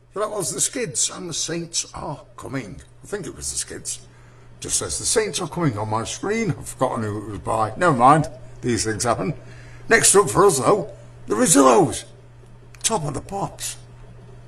So that was the Skids, and the Saints are coming. I think it was the Skids. Just says the Saints are coming on my screen. I've forgotten who it was by. Never mind. These things happen. Next up for us though, the Rezillos. Top of the Pops.